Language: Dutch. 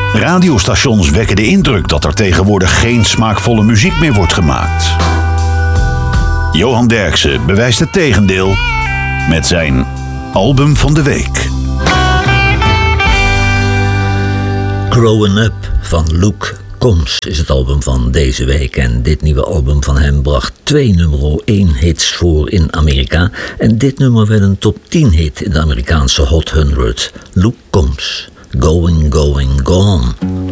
Radiostations wekken de indruk dat er tegenwoordig geen smaakvolle muziek meer wordt gemaakt. Johan Derksen bewijst het tegendeel met zijn album van de week. Growing Up van Luke Combs is het album van deze week. En dit nieuwe album van hem bracht 2 nummer 1 hits voor in Amerika. En dit nummer werd een top 10 hit in de Amerikaanse Hot 100. Luke Combs, Going, Going, Gone.